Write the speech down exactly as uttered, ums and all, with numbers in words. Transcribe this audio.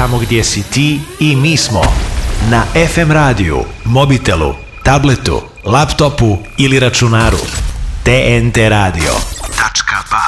tamo gdje si ti i mi smo. Na ef em radiju, mobitelu, tabletu, laptopu ili računaru. te en te radio tačka ba.